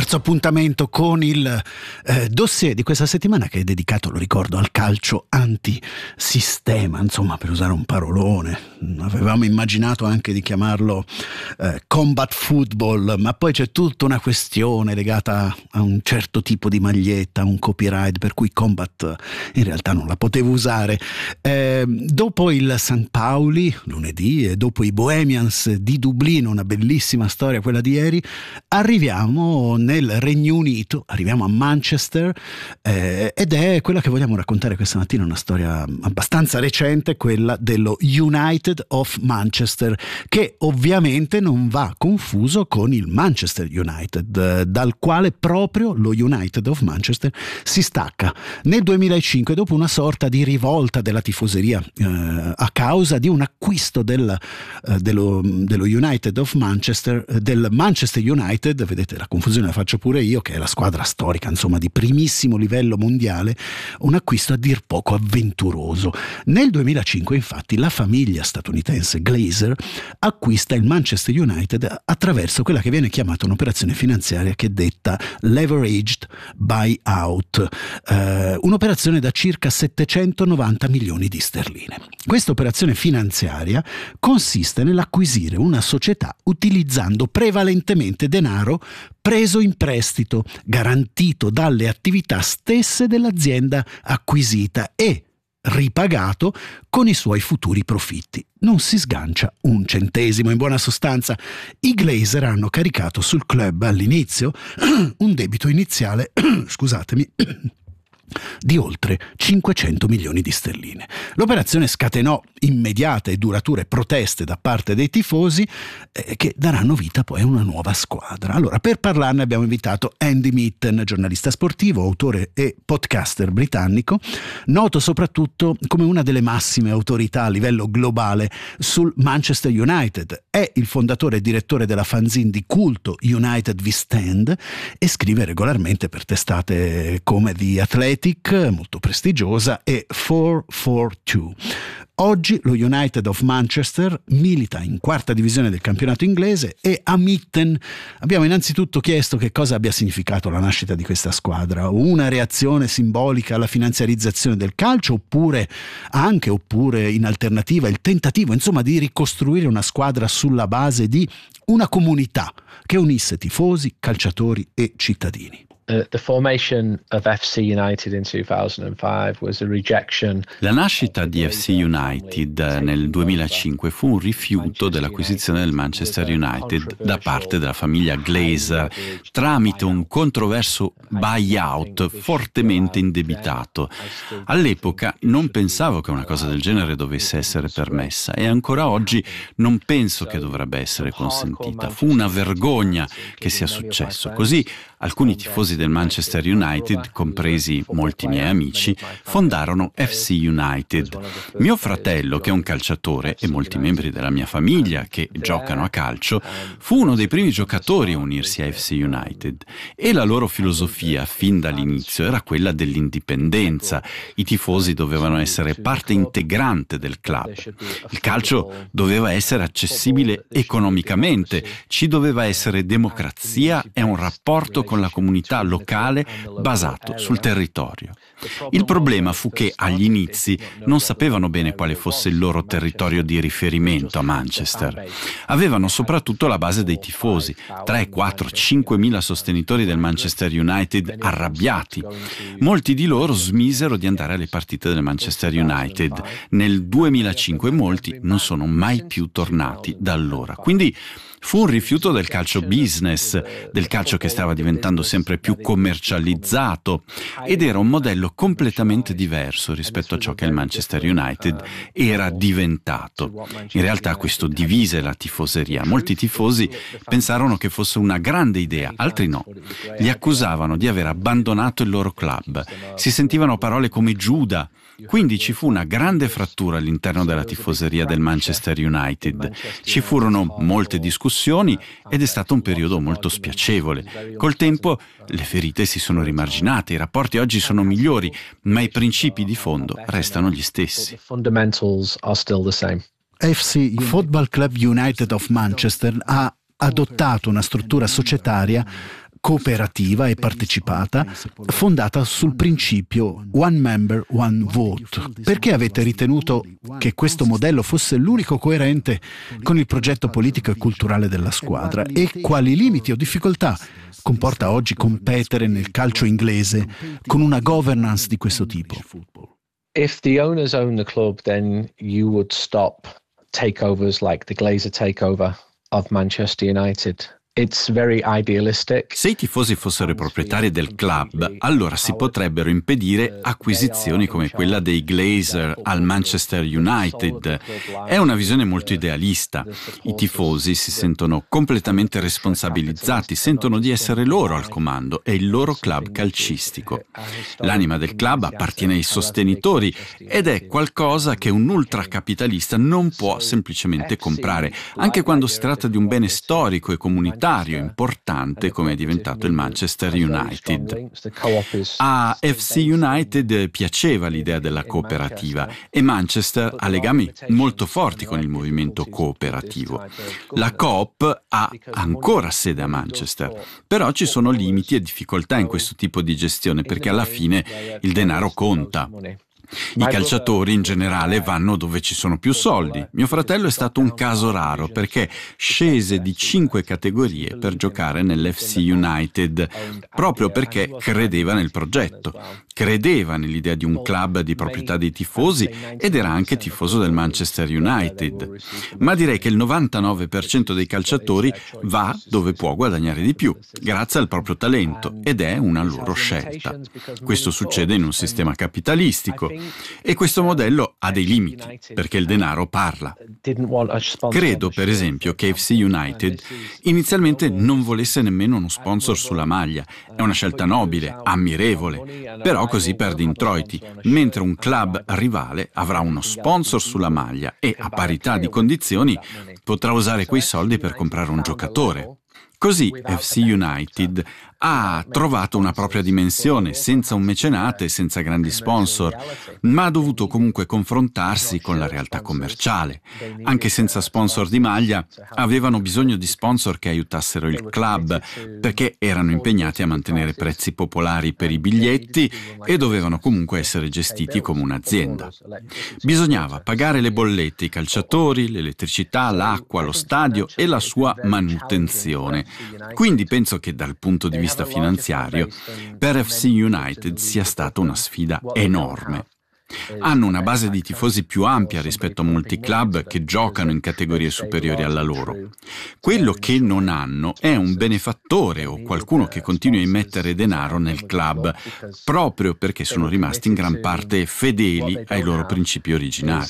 terzo appuntamento con il dossier di questa settimana, che è dedicato, lo ricordo, al calcio antisistema, insomma, per usare un parolone. Avevamo immaginato anche di chiamarlo combat football, ma poi c'è tutta una questione legata a un certo tipo di maglietta, un copyright, per cui combat in realtà non la potevo usare. Dopo il St. Pauli lunedì e dopo i Bohemians di Dublino, una bellissima storia quella di ieri, arriviamo nel Regno Unito, arriviamo a Manchester, ed è quella che vogliamo raccontare questa mattina, una storia abbastanza recente, quella dello United of Manchester, che ovviamente non va confuso con il Manchester United, dal quale proprio lo United of Manchester si stacca nel 2005 dopo una sorta di rivolta della tifoseria a causa di un acquisto dello United of Manchester, del Manchester United. Vedete, la confusione la faccio pure io, che è la squadra storica, insomma, di primissimo livello mondiale, un acquisto a dir poco avventuroso. Nel 2005 infatti la famiglia statunitense Glazer acquista il Manchester United attraverso quella che viene chiamata un'operazione finanziaria che è detta leveraged buyout, un'operazione da circa 790 milioni di sterline. Questa operazione finanziaria consiste nell'acquisire una società utilizzando prevalentemente denaro preso in prestito, garantito dalle attività stesse dell'azienda acquisita e ripagato con i suoi futuri profitti. Non si sgancia un centesimo. In buona sostanza, i Glazer hanno caricato sul club all'inizio un debito iniziale, scusatemi, di oltre 500 milioni di sterline. L'operazione scatenò immediate e durature proteste da parte dei tifosi, che daranno vita poi a una nuova squadra. Allora, per parlarne abbiamo invitato Andy Mitten, giornalista sportivo, autore e podcaster britannico, noto soprattutto come una delle massime autorità a livello globale sul Manchester United. È il fondatore e direttore della fanzine di culto United We Stand e scrive regolarmente per testate come The Athletic, molto prestigiosa, e 442. Oggi lo United of Manchester milita in quarta divisione del campionato inglese e a Mitten abbiamo innanzitutto chiesto che cosa abbia significato la nascita di questa squadra: una reazione simbolica alla finanziarizzazione del calcio, oppure in alternativa il tentativo, insomma, di ricostruire una squadra sulla base di una comunità che unisse tifosi, calciatori e cittadini. The formation of FC United in 2005 was a rejection. La nascita di FC United nel 2005 fu un rifiuto dell'acquisizione del Manchester United da parte della famiglia Glazer tramite un controverso buyout fortemente indebitato. All'epoca non pensavo che una cosa del genere dovesse essere permessa e ancora oggi non penso che dovrebbe essere consentita. Fu una vergogna che sia successo. Così alcuni tifosi del Manchester United, compresi molti miei amici, fondarono FC United. Mio fratello, che è un calciatore, e molti membri della mia famiglia che giocano a calcio, fu uno dei primi giocatori a unirsi a FC United, e la loro filosofia fin dall'inizio era quella dell'indipendenza. I tifosi dovevano essere parte integrante del club. Il calcio doveva essere accessibile economicamente, ci doveva essere democrazia e un rapporto con la comunità locale basato sul territorio. Il problema fu che agli inizi non sapevano bene quale fosse il loro territorio di riferimento a Manchester. Avevano soprattutto la base dei tifosi, 3, 4, 5 mila sostenitori del Manchester United arrabbiati. Molti di loro smisero di andare alle partite del Manchester United. Nel 2005 molti non sono mai più tornati da allora. Quindi fu un rifiuto del calcio business, del calcio che stava diventando sempre più commercializzato, ed era un modello completamente diverso rispetto a ciò che il Manchester United era diventato. In realtà questo divise la tifoseria. Molti tifosi pensarono che fosse una grande idea, altri no. Li accusavano di aver abbandonato il loro club. Si sentivano parole come Giuda. Quindi ci fu una grande frattura all'interno della tifoseria del Manchester United. Ci furono molte discussioni ed è stato un periodo molto spiacevole. Col tempo le ferite si sono rimarginate, i rapporti oggi sono migliori, ma i principi di fondo restano gli stessi. FC Football Club United of Manchester ha adottato una struttura societaria cooperativa e partecipata, fondata sul principio One Member, One Vote. Perché avete ritenuto che questo modello fosse l'unico coerente con il progetto politico e culturale della squadra? E quali limiti o difficoltà comporta oggi competere nel calcio inglese con una governance di questo tipo? If the owners own the club, then you would stop takeovers like the Glazer takeover of Manchester United. It's very idealistic. Se i tifosi fossero i proprietari del club, allora si potrebbero impedire acquisizioni come quella dei Glazer al Manchester United. È una visione molto idealista. I tifosi si sentono completamente responsabilizzati, sentono di essere loro al comando, è il loro club calcistico. L'anima del club appartiene ai sostenitori ed è qualcosa che un ultracapitalista non può semplicemente comprare, anche quando si tratta di un bene storico e comunitario importante come è diventato il Manchester United. A FC United piaceva l'idea della cooperativa e Manchester ha legami molto forti con il movimento cooperativo. La Coop ha ancora sede a Manchester, però ci sono limiti e difficoltà in questo tipo di gestione perché alla fine il denaro conta. I calciatori in generale vanno dove ci sono più soldi. Mio fratello è stato un caso raro perché scese di 5 categorie per giocare nell'FC United, proprio perché credeva nel progetto, credeva nell'idea di un club di proprietà dei tifosi ed era anche tifoso del Manchester United. Ma direi che il 99% dei calciatori va dove può guadagnare di più, grazie al proprio talento, ed è una loro scelta. Questo succede in un sistema capitalistico. E questo modello ha dei limiti, perché il denaro parla. Credo, per esempio, che FC United inizialmente non volesse nemmeno uno sponsor sulla maglia. È una scelta nobile, ammirevole, però così perde introiti, mentre un club rivale avrà uno sponsor sulla maglia e, a parità di condizioni, potrà usare quei soldi per comprare un giocatore. Così FC United ha trovato una propria dimensione, senza un mecenate e senza grandi sponsor, ma ha dovuto comunque confrontarsi con la realtà commerciale. Anche senza sponsor di maglia, avevano bisogno di sponsor che aiutassero il club, perché erano impegnati a mantenere prezzi popolari per i biglietti e dovevano comunque essere gestiti come un'azienda. Bisognava pagare le bollette, i calciatori, l'elettricità, l'acqua, lo stadio e la sua manutenzione. Quindi penso che dal punto di vista finanziario per FC United sia stata una sfida enorme. Hanno una base di tifosi più ampia rispetto a molti club che giocano in categorie superiori alla loro. Quello che non hanno è un benefattore o qualcuno che continui a immettere denaro nel club, proprio perché sono rimasti in gran parte fedeli ai loro principi originari.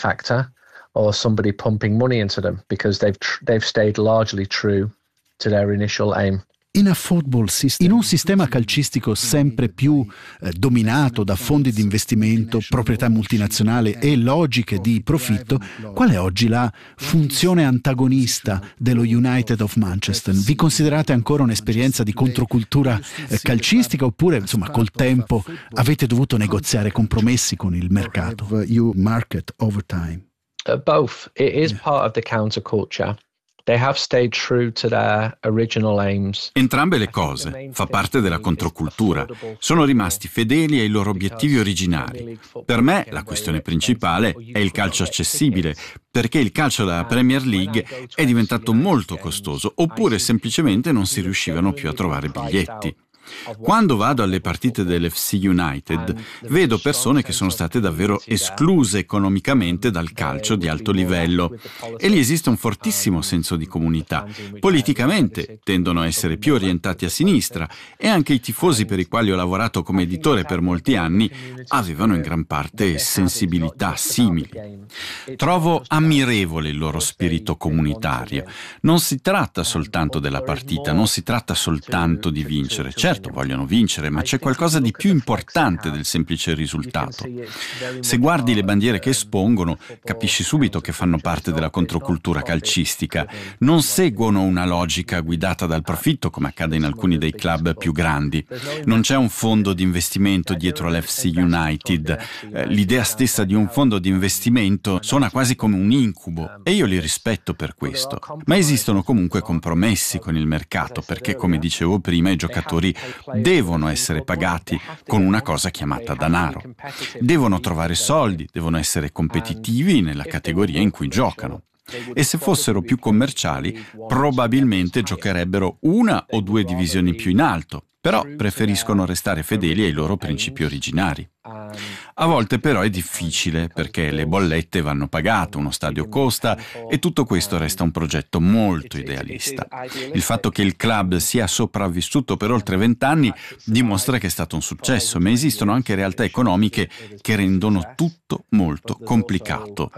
Or somebody pumping money into them because they've stayed largely true to their initial aim. In un sistema calcistico sempre più dominato da fondi di investimento, proprietà multinazionali e logiche di profitto, qual è oggi la funzione antagonista dello United of Manchester? Vi considerate ancora un'esperienza di controcultura calcistica oppure, insomma, col tempo avete dovuto negoziare compromessi con il mercato? Market over time. Both. It is part of the counterculture. They have stayed true to their original aims. Entrambe le cose, fa parte della controcultura. Sono rimasti fedeli ai loro obiettivi originari. Per me la questione principale è il calcio accessibile, perché il calcio della Premier League è diventato molto costoso, oppure semplicemente non si riuscivano più a trovare biglietti. Quando vado alle partite dell'FC United, vedo persone che sono state davvero escluse economicamente dal calcio di alto livello e lì esiste un fortissimo senso di comunità. Politicamente tendono a essere più orientati a sinistra e anche i tifosi per i quali ho lavorato come editore per molti anni avevano in gran parte sensibilità simili. Trovo ammirevole il loro spirito comunitario. Non si tratta soltanto della partita, non si tratta soltanto di vincere. Certo, Certo, vogliono vincere, ma c'è qualcosa di più importante del semplice risultato. Se guardi le bandiere che espongono, capisci subito che fanno parte della controcultura calcistica. Non seguono una logica guidata dal profitto, come accade in alcuni dei club più grandi. Non c'è un fondo di investimento dietro l'FC United. L'idea stessa di un fondo di investimento suona quasi come un incubo e io li rispetto per questo. Ma esistono comunque compromessi con il mercato perché, come dicevo prima, i giocatori devono essere pagati con una cosa chiamata denaro. Devono trovare soldi, devono essere competitivi nella categoria in cui giocano. E se fossero più commerciali, probabilmente giocherebbero una o due divisioni più in alto, però preferiscono restare fedeli ai loro principi originari. A volte però è difficile perché le bollette vanno pagate, uno stadio costa e tutto questo resta un progetto molto idealista. Il fatto che il club sia sopravvissuto per oltre 20 anni dimostra che è stato un successo, ma esistono anche realtà economiche che rendono tutto molto complicato.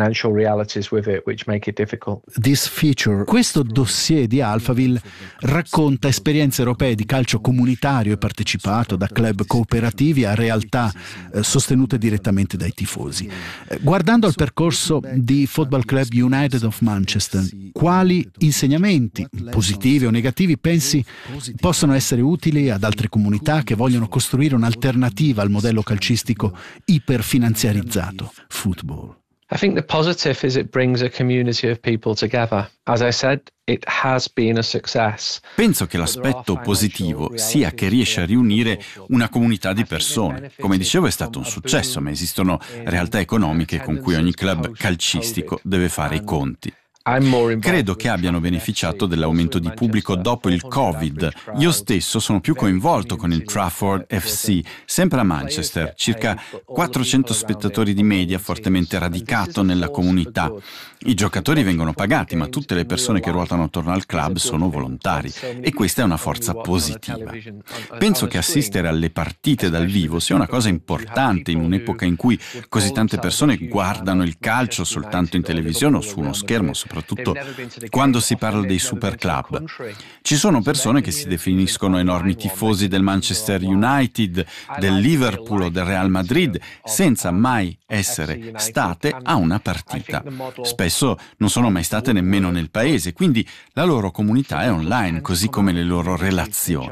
This feature, questo dossier di Alphaville racconta esperienze europee di calcio comunitario e partecipato da club cooperativi a realtà sostenute direttamente dai tifosi. Guardando al percorso di Football Club United of Manchester, quali insegnamenti, positivi o negativi, pensi possono essere utili ad altre comunità che vogliono costruire un'alternativa al modello calcistico iperfinanziarizzato, football? I think the positive is it brings a community of people together. As I said, it has been a success. Penso che l'aspetto positivo sia che riesce a riunire una comunità di persone. Come dicevo, è stato un successo, ma esistono realtà economiche con cui ogni club calcistico deve fare i conti. Credo che abbiano beneficiato dell'aumento di pubblico dopo il Covid. Io stesso sono più coinvolto con il Trafford FC, sempre a Manchester, circa 400 spettatori di media, fortemente radicato nella comunità. I giocatori vengono pagati, ma tutte le persone che ruotano attorno al club sono volontari e questa è una forza positiva. Penso che assistere alle partite dal vivo sia una cosa importante in un'epoca in cui così tante persone guardano il calcio soltanto in televisione o su uno schermo, soprattutto quando si parla dei super club. Ci sono persone che si definiscono enormi tifosi del Manchester United, del Liverpool o del Real Madrid, senza mai essere state a una partita. Spesso non sono mai state nemmeno nel paese, quindi la loro comunità è online, così come le loro relazioni.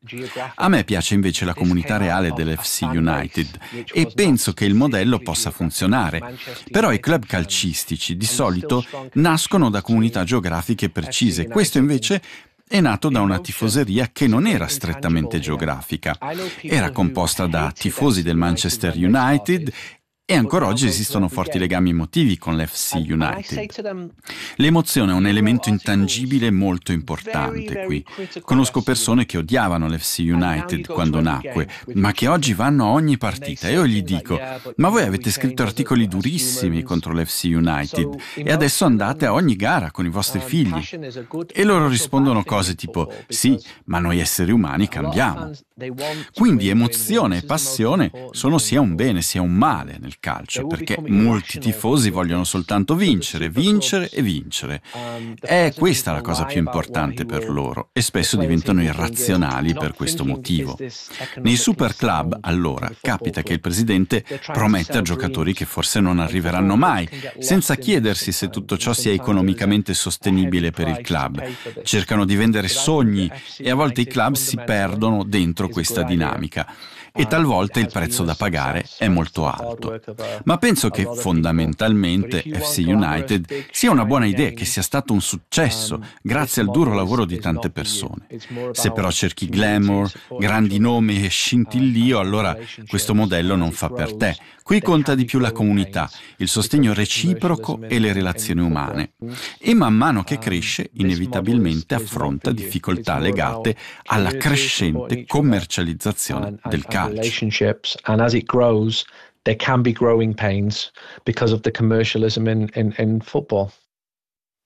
A me piace invece la comunità reale dell'FC United e penso che il modello possa funzionare, però i club calcistici di solito nascono da comunità geografiche precise. Questo invece è nato da una tifoseria che non era strettamente geografica, era composta da tifosi del Manchester United e ancora oggi esistono forti legami emotivi con l'FC United. L'emozione è un elemento intangibile molto importante qui. Conosco persone che odiavano l'FC United quando nacque, ma che oggi vanno a ogni partita e io gli dico: ma voi avete scritto articoli durissimi contro l'FC United e adesso andate a ogni gara con i vostri figli. E loro rispondono cose tipo: sì, ma noi esseri umani cambiamo. Quindi emozione e passione sono sia un bene sia un male nel calcio, perché molti tifosi vogliono soltanto vincere, vincere e vincere. È questa la cosa più importante per loro e spesso diventano irrazionali per questo motivo. Nei super club, allora, capita che il presidente prometta a giocatori che forse non arriveranno mai, senza chiedersi se tutto ciò sia economicamente sostenibile per il club. Cercano di vendere sogni e a volte i club si perdono dentro questa dinamica. E talvolta il prezzo da pagare è molto alto. Ma penso che fondamentalmente FC United sia una buona idea, che sia stato un successo grazie al duro lavoro di tante persone. Se però cerchi glamour, grandi nomi e scintillio, allora questo modello non fa per te. Qui conta di più la comunità, il sostegno reciproco e le relazioni umane. E man mano che cresce, inevitabilmente affronta difficoltà legate alla crescente commercializzazione del calcio. Relationships, and as it grows, there can be growing pains because of the commercialism in football.